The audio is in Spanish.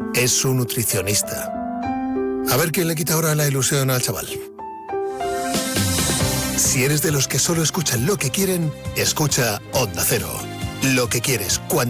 es su nutricionista. A ver quién le quita ahora la ilusión al chaval. Si eres de los que solo escuchan lo que quieren, escucha Onda Cero. Lo que quieres, cuando